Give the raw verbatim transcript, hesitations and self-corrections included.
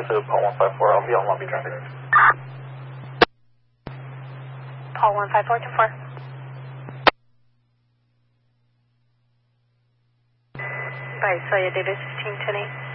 to Paul one five four, I'll be on Long Beach traffic. Paul one five four two four. Bye, Celia Davis, fifteen ten eight.